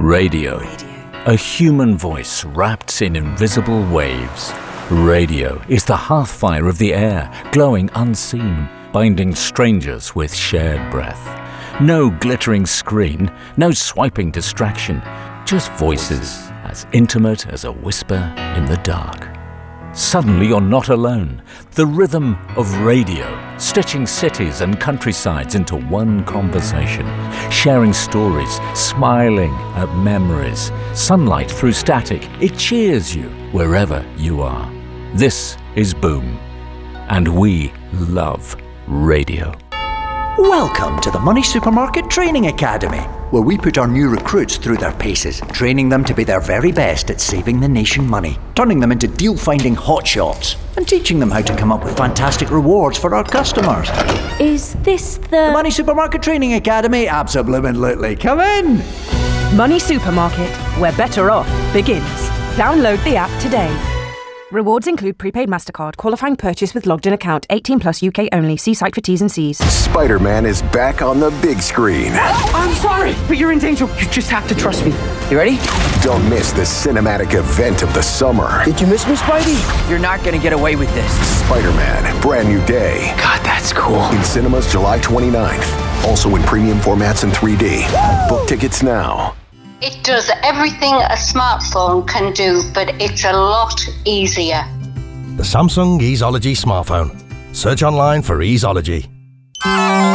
Radio. A human voice wrapped in invisible waves. Radio is the hearthfire of the air, glowing unseen, binding strangers with shared breath. No glittering screen, no swiping distraction, just voices as intimate as a whisper in the dark. Suddenly you're not alone. The rhythm of radio, stitching cities and countrysides into one conversation, sharing stories, smiling at memories. Sunlight through static, it cheers you wherever you are. This is Boom, and we love radio. Welcome to the Money Supermarket Training Academy, where we put our new recruits through their paces, training them to be their very best at saving the nation money, turning them into deal-finding hotshots, and teaching them how to come up with fantastic rewards for our customers. Is this The Money Supermarket Training Academy? Absolutely. Come in! Money Supermarket, where better off begins. Download the app today. Rewards include prepaid MasterCard, qualifying purchase with logged-in account, 18 plus UK only. See site for T's and C's. Spider-Man is back on the big screen. I'm sorry, but you're in danger. You just have to trust me. You ready? Don't miss the cinematic event of the summer. Did you miss me, Spidey? You're not gonna get away with this. Spider-Man, Brand New Day. God, that's cool. In cinemas July 29th. Also in premium formats in 3D. Book tickets now. It does everything a smartphone can do, but it's a lot easier. The Samsung Easeology smartphone. Search online for Easeology.